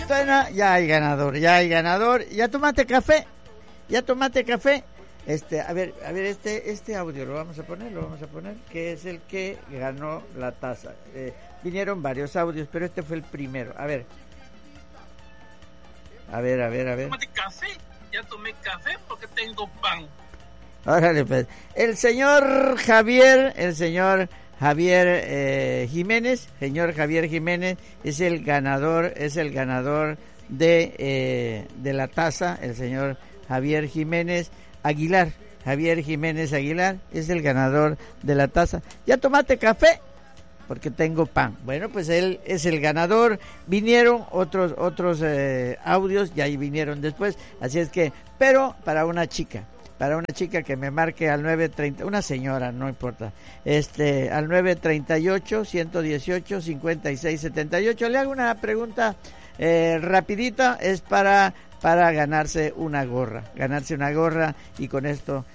Suena, ya hay ganador. ¿Ya tomaste café? A ver, este audio lo vamos a poner, que es el que ganó la taza. Vinieron varios audios, pero este fue el primero. A ver. ¿Tomaste café? Ya tomé café porque tengo pan. Órale, pues. El señor Javier Jiménez es el ganador de la taza. El señor Javier Jiménez Aguilar es el ganador de la taza. ¿Ya tomaste café? Porque tengo pan. Bueno, pues él es el ganador. Vinieron otros audios, ya vinieron después. Así es que, pero para una chica que me marque al 930, una señora, no importa, al 938-118-5678. Le hago una pregunta rapidita, es para ganarse una gorra y con esto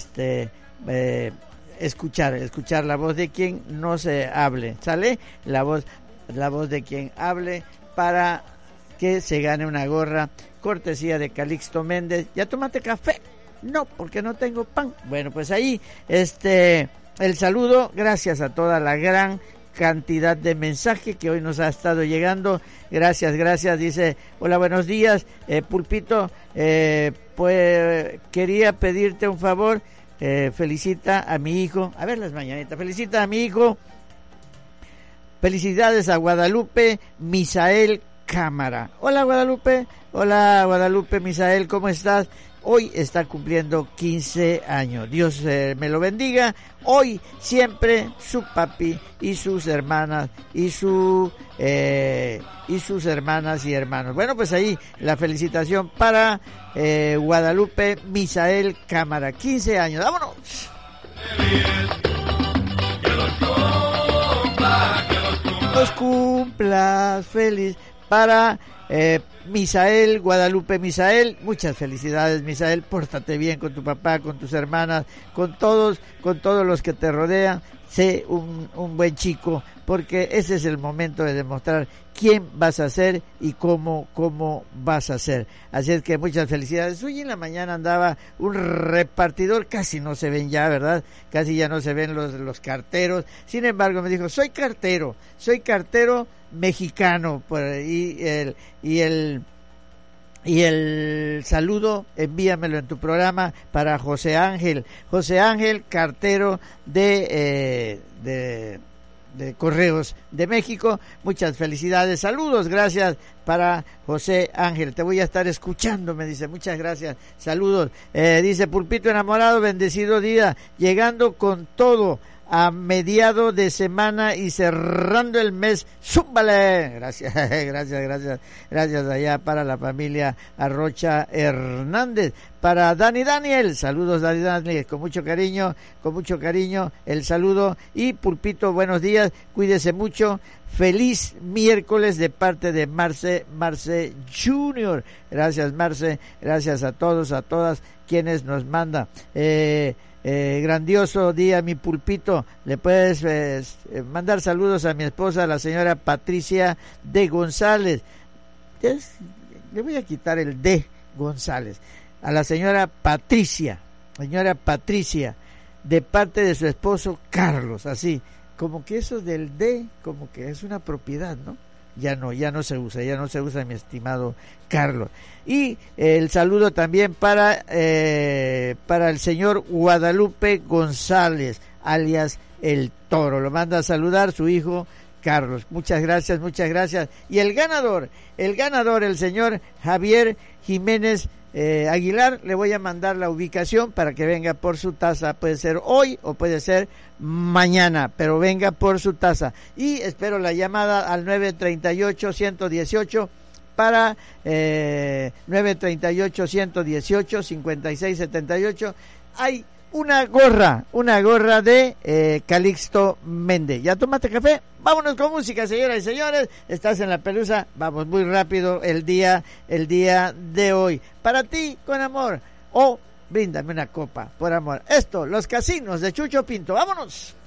escuchar la voz de quien no se hable, ¿sale? La voz de quien hable para que se gane una gorra, cortesía de Calixto Méndez. ¿Ya tomaste café? No, porque no tengo pan. Bueno, pues ahí el saludo, gracias a toda la gran cantidad de mensajes que hoy nos ha estado llegando. Gracias, dice, hola, buenos días, Pulpito, pues quería pedirte un favor, felicita a mi hijo, a ver las mañanitas, felicita a mi hijo, felicidades a Guadalupe Misael Cámara. Hola Guadalupe Misael, ¿cómo estás? Hoy está cumpliendo 15 años. Dios me lo bendiga. Hoy, siempre, su papi y sus hermanas y sus hermanas y hermanos. Bueno, pues ahí la felicitación para Guadalupe Misael Cámara. 15 años. ¡Vámonos! Los cumplas feliz para Misael, Guadalupe Misael, muchas felicidades Misael, pórtate bien con tu papá, con tus hermanas, con todos los que te rodean, sé un buen chico, porque ese es el momento de demostrar quién vas a ser y cómo vas a ser. Así es que muchas felicidades. Hoy en la mañana andaba un repartidor, casi no se ven ya, ¿verdad? Casi ya no se ven los carteros. Sin embargo, me dijo, soy cartero mexicano, y el saludo envíamelo en tu programa para José Ángel, cartero de Correos de México. Muchas felicidades, saludos, gracias para José Ángel, te voy a estar escuchando, me dice, muchas gracias, saludos. Dice, Pulpito enamorado, bendecido día, llegando con todo a mediado de semana y cerrando el mes, ¡zúmbale! Gracias allá para la familia Arrocha Hernández, para Daniel, saludos Daniel, con mucho cariño, el saludo. Y Pulpito, buenos días, cuídese mucho, feliz miércoles de parte de Marce Junior, gracias Marce, gracias a todos, a todas quienes nos mandan. Grandioso día, mi Pulpito. Le puedes mandar saludos a mi esposa, la señora Patricia de González. Le voy a quitar el de González. A la señora Patricia, de parte de su esposo Carlos. Así, como que eso del de, como que es una propiedad, ¿no? Ya no se usa, mi estimado Carlos. Y el saludo también para el señor Guadalupe González, alias El Toro. Lo manda a saludar su hijo Carlos. Muchas gracias. Y el ganador, el señor Javier Jiménez Aguilar, le voy a mandar la ubicación para que venga por su taza. Puede ser hoy o puede ser mañana, pero venga por su taza. Y espero la llamada al 938-118 para 938-118-5678. Hay una gorra de Calixto Méndez. ¿Ya tomaste café? Vámonos con música, señoras y señores. Estás en La Pelusa. Vamos muy rápido el día de hoy. Para ti, con amor. O bríndame una copa por amor. Esto, Los Casinos de Chucho Pinto. ¡Vámonos!